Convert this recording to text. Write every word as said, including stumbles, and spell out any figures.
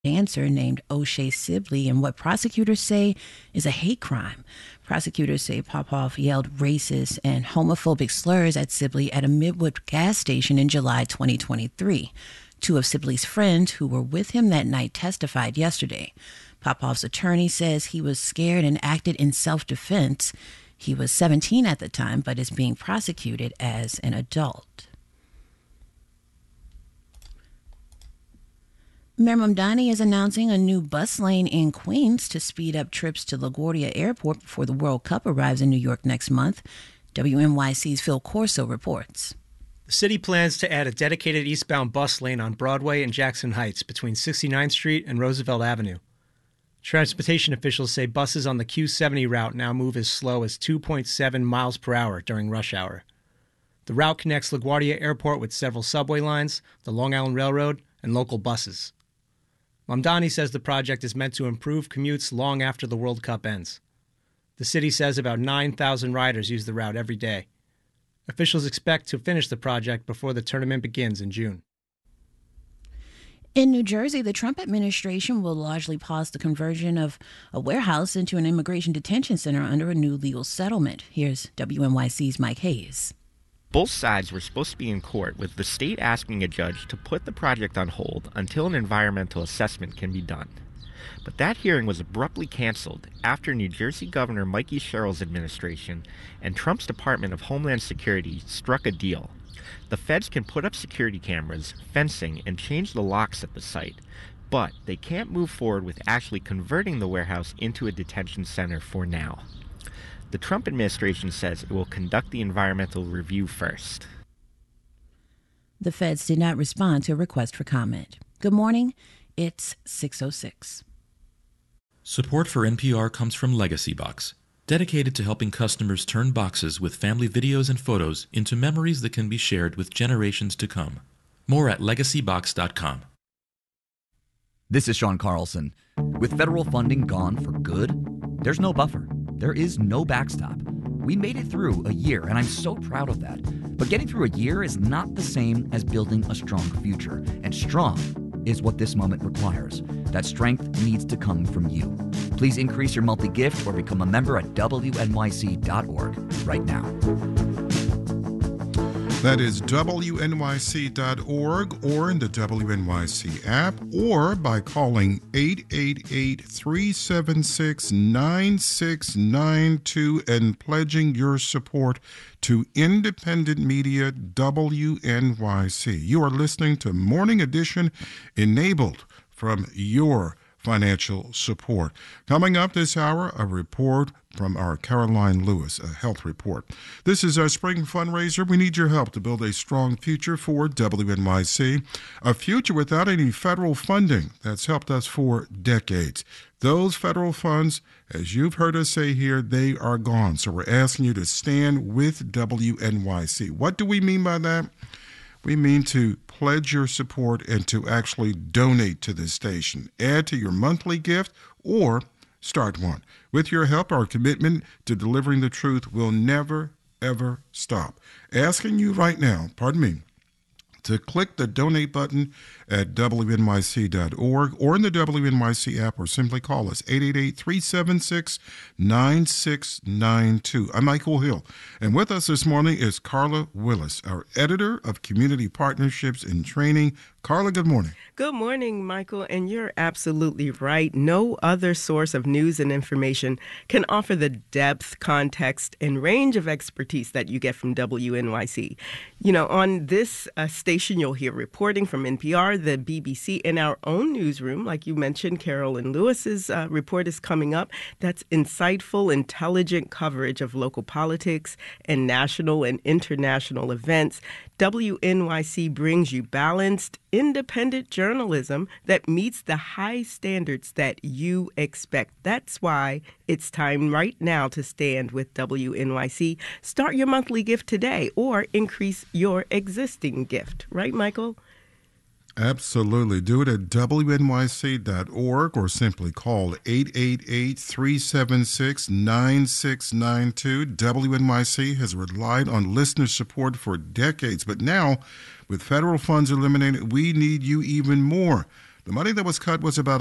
dancer named O'Shea Sibley in what prosecutors say is a hate crime. Prosecutors say Popoff yelled racist and homophobic slurs at Sibley at a Midwood gas station in July twenty twenty-three. Two of Sibley's friends who were with him that night testified yesterday. Popoff's attorney says he was scared and acted in self-defense. He was seventeen at the time, but is being prosecuted as an adult. Mayor Mamdani is announcing a new bus lane in Queens to speed up trips to LaGuardia Airport before the World Cup arrives in New York next month. W N Y C's Phil Corso reports. The city plans to add a dedicated eastbound bus lane on Broadway and Jackson Heights between sixty-ninth Street and Roosevelt Avenue. Transportation officials say buses on the Q seventy route now move as slow as two point seven miles per hour during rush hour. The route connects LaGuardia Airport with several subway lines, the Long Island Railroad, and local buses. Mamdani says the project is meant to improve commutes long after the World Cup ends. The city says about nine thousand riders use the route every day. Officials expect to finish the project before the tournament begins in June. In New Jersey, the Trump administration will largely pause the conversion of a warehouse into an immigration detention center under a new legal settlement. Here's W N Y C's Mike Hayes. Both sides were supposed to be in court, with the state asking a judge to put the project on hold until an environmental assessment can be done. But that hearing was abruptly canceled after New Jersey Governor Mikey Sherrill's administration and Trump's Department of Homeland Security struck a deal. The feds can put up security cameras, fencing, and change the locks at the site, but they can't move forward with actually converting the warehouse into a detention center for now. The Trump administration says it will conduct the environmental review first. The feds did not respond to a request for comment. Good morning. It's six oh six. Support for N P R comes from Legacy Box, dedicated to helping customers turn boxes with family videos and photos into memories that can be shared with generations to come. More at legacy box dot com. This is Sean Carlson. With federal funding gone for good, there's no buffer. There is no backstop. We made it through a year, and I'm so proud of that. But getting through a year is not the same as building a strong future. And strong is what this moment requires. That strength needs to come from you. Please increase your monthly gift or become a member at W N Y C dot org right now. That is W N Y C dot org or in the W N Y C app or by calling eight eight eight, three seven six, nine six nine two and pledging your support to independent media W N Y C. You are listening to Morning Edition, enabled from your financial support. Coming up this hour, a report from our Caroline Lewis, a health report. This is our spring fundraiser. We need your help to build a strong future for W N Y C, a future without any federal funding that's helped us for decades. Those federal funds, as you've heard us say here, they are gone. So we're asking you to stand with W N Y C. What do we mean by that? We mean to pledge your support and to actually donate to this station. Add to your monthly gift or start one. With your help, our commitment to delivering the truth will never, ever stop. Asking you right now, pardon me, to click the donate button at W N Y C dot org or in the W N Y C app, or simply call us eight eight eight, three seven six, nine six nine two. I'm Michael Hill, and with us this morning is Carla Willis, our editor of Community Partnerships and Training. Carla, good morning. Good morning, Michael, and you're absolutely right. No other source of news and information can offer the depth, context, and range of expertise that you get from W N Y C. You know, on this uh, station, you'll hear reporting from N P R, the B B C, and our own newsroom. Like you mentioned, Carolyn Lewis's uh, report is coming up. That's insightful, intelligent coverage of local politics and national and international events. W N Y C brings you balanced, independent journalism that meets the high standards that you expect. That's why it's time right now to stand with W N Y C. Start your monthly gift today or increase your existing gift. Right, Michael? Absolutely. Do it at W N Y C dot org or simply call eight eight eight, three seven six, nine six nine two. W N Y C has relied on listener support for decades, but now, with federal funds eliminated, we need you even more. The money that was cut was about